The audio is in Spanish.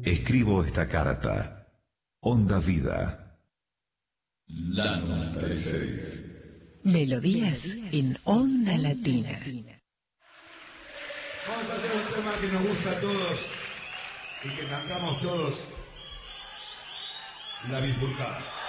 Escribo esta carta. Onda Vida. La 96. Melodías en Onda Latina. Vamos a hacer un tema que nos gusta a todos y que cantamos todos. La bifurcada.